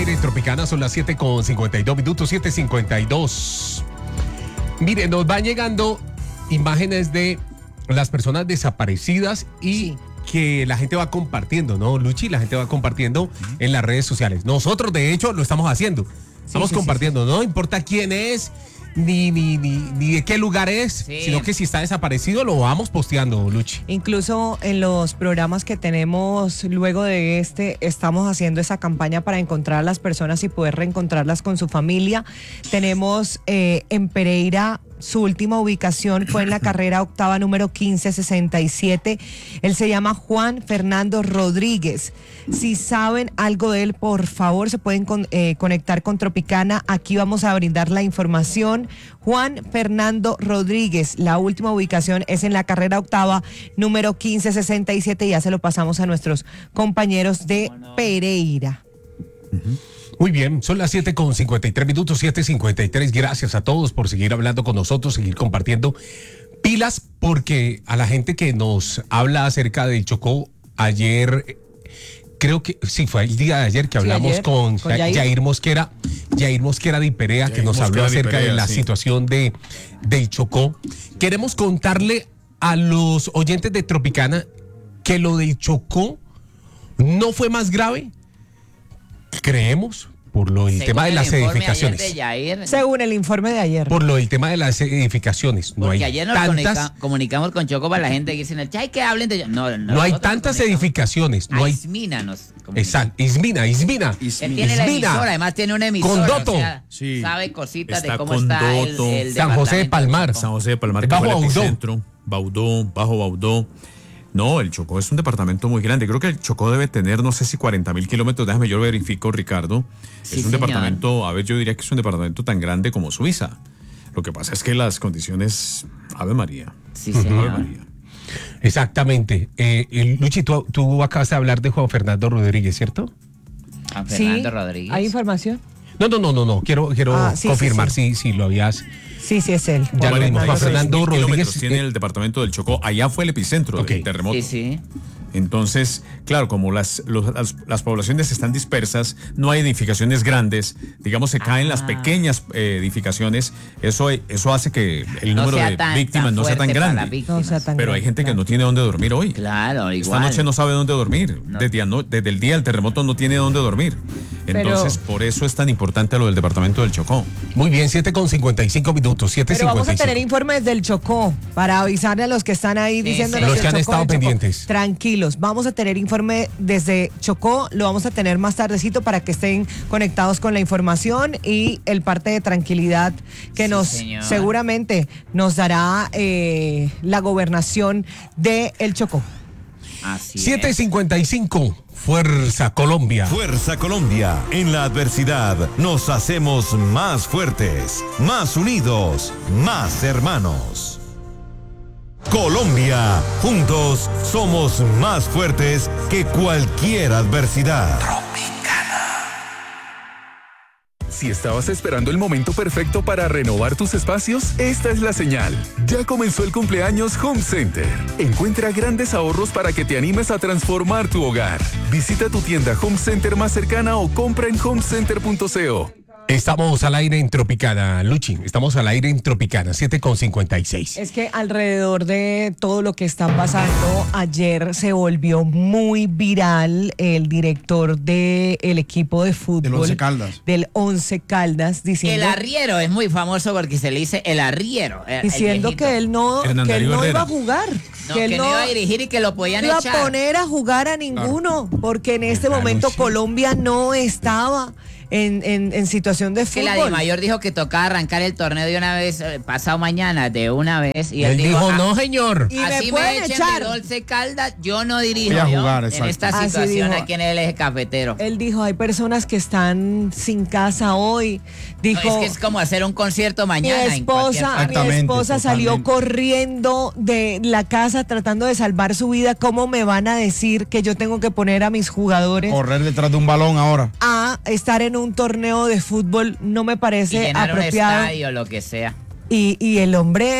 aire en Tropicana, son las 7:52 minutos, 7:52. Mire, nos van llegando imágenes de las personas desaparecidas y que la gente va compartiendo, ¿no, Luchi? La gente va compartiendo en las redes sociales. Nosotros, de hecho, lo estamos haciendo. Estamos compartiendo, no importa quién es, ni de qué lugar es, sino que si está desaparecido lo vamos posteando, Luchi. Incluso en los programas que tenemos luego de estamos haciendo esa campaña para encontrar a las personas y poder reencontrarlas con su familia. Tenemos en Pereira, su última ubicación fue en la carrera octava número 1567. Él se llama Juan Fernando Rodríguez. Si saben algo de él, por favor, se pueden conectar con Tropicana. Aquí vamos a brindar la información. Juan Fernando Rodríguez, la última ubicación es en la carrera octava número 1567. Ya se lo pasamos a nuestros compañeros de Pereira. Muy bien, son las 7:53 minutos, 7:53. Gracias a todos por seguir hablando con nosotros, seguir compartiendo. Pilas, porque a la gente que nos habla acerca del Chocó, ayer, creo que sí, fue el día de ayer que hablamos con Jair Mosquera de Iperea, que nos habló acerca de la situación del Chocó. Queremos contarle a los oyentes de Tropicana que lo del Chocó no fue más grave, creemos, por lo del tema de las edificaciones. Según el informe de ayer. Por lo del tema de las edificaciones. Porque no hay ayer nos comunicamos con Choco para la gente que dice, ay, que hablen de... No hay tantas edificaciones. No hay... Ismina nos comunicamos. Exacto, Ismina. Él tiene la emisora, además tiene una emisora. Condoto. O sea, sabe cositas de cómo está el San José de Palmar. San José de Palmar, que fue el epicentro. Baudó, Bajo Baudó. No, el Chocó es un departamento muy grande. Creo que el Chocó debe tener, no sé si 40.000 kilómetros. Déjame, yo verifico, Ricardo. Sí, es un departamento, a ver, yo diría que es un departamento tan grande como Suiza. Lo que pasa es que las condiciones, Ave María. Sí, señor. Ave María. Exactamente. Luchi, tú acabas de hablar de Juan Fernando Rodríguez, ¿cierto? Juan Fernando Rodríguez. ¿Hay información? No. Quiero confirmar si lo habías... Sí, es él. Ya lo vimos. Juan Fernando Rodríguez tiene el departamento del Chocó. Allá fue el epicentro del terremoto. Sí. Entonces, claro, como las poblaciones están dispersas, no hay edificaciones grandes, digamos, se caen las pequeñas edificaciones, eso hace que el número de víctimas no sea tan grande. Pero hay gente que no tiene dónde dormir hoy. Claro, igual. Esta noche no sabe dónde dormir. No. Desde el día del terremoto no tiene dónde dormir. Entonces, por eso es tan importante lo del departamento del Chocó. Muy bien, 7:55 minutos, 7:55. Pero vamos a tener informes del Chocó para avisarle a los que están ahí diciéndoles los que han estado pendientes. Tranquilos. Vamos a tener informe desde Chocó, lo vamos a tener más tardecito para que estén conectados con la información y el parte de tranquilidad que seguramente nos dará la gobernación de el Chocó. Así 7:55. Fuerza Colombia. Fuerza Colombia. En la adversidad nos hacemos más fuertes, más unidos, más hermanos. Colombia, juntos somos más fuertes que cualquier adversidad. Si estabas esperando el momento perfecto para renovar tus espacios, esta es la señal. Ya comenzó el cumpleaños Home Center. Encuentra grandes ahorros para que te animes a transformar tu hogar. Visita tu tienda Home Center más cercana o compra en homecenter.co. Estamos al aire en Tropicana, Luchi, estamos al aire en Tropicana, 7:56. Es que alrededor de todo lo que está pasando, ayer se volvió muy viral el director del equipo de fútbol. Del Once Caldas. Del Once Caldas, diciendo... El arriero es muy famoso porque se le dice el arriero. Diciendo que él no iba a jugar. Que no iba a dirigir y que lo podían echar. No iba a poner a jugar a ninguno, porque en este momento Colombia no estaba en situación de fútbol. Que la DIMAYOR dijo que tocaba arrancar el torneo de una vez, pasado mañana, de una vez. Y él dijo, no, señor. Y así me echen de Once Caldas, yo no dirijo en esta situación aquí en el eje cafetero. Él dijo, hay personas que están sin casa hoy. Dijo, es que es como hacer un concierto mañana. Mi esposa salió corriendo de la casa tratando de salvar su vida. ¿Cómo me van a decir que yo tengo que poner a mis jugadores correr detrás de un balón ahora? A estar en un torneo de fútbol no me parece y llenar apropiado. Un estadio, lo que sea. Y el hombre